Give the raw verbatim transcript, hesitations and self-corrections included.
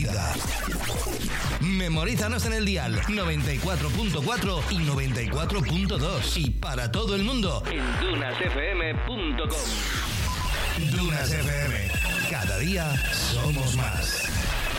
vida. Memorízanos en el dial noventa y cuatro punto cuatro y noventa y cuatro punto dos y para todo el mundo en dunas f m punto com. Dunas F M. Cada día somos más.